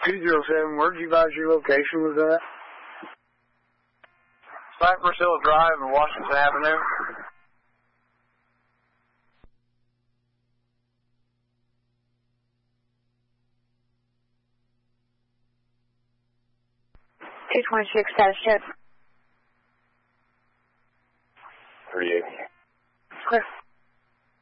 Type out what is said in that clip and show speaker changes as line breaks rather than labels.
207, where'd you advise your location was at?
Cypress Hill Drive and Washington Avenue.
$226 status check.